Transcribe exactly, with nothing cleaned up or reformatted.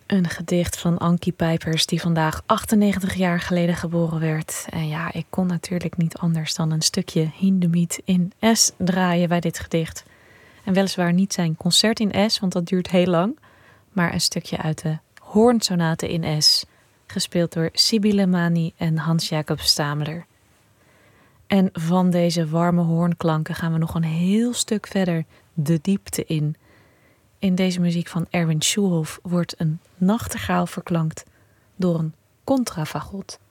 Een gedicht van Ankie Pijpers, die vandaag achtennegentig jaar geleden geboren werd. En ja, ik kon natuurlijk niet anders dan een stukje Hindemith in S draaien bij dit gedicht. En weliswaar niet zijn concert in S, want dat duurt heel lang. Maar een stukje uit de Hoornsonate in S, gespeeld door Sibille Mani en Hans-Jacob Stameler. En van deze warme hoornklanken gaan we nog een heel stuk verder de diepte in. In deze muziek van Erwin Schulhoff wordt een nachtegaal verklankt door een contrafagot.